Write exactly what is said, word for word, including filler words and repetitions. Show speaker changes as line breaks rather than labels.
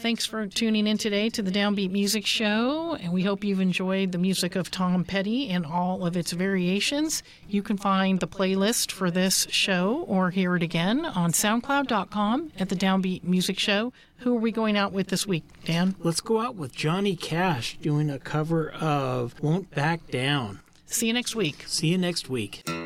Thanks for tuning in today to the Downbeat Music Show, and we hope you've enjoyed the music of Tom Petty and all of its variations. You can find the playlist for this show or hear it again on soundcloud dot com at the Downbeat Music Show. Who are we going out with this week, Dan?
Let's go out with Johnny Cash doing a cover of Won't Back Down.
See you next week.
See you next week.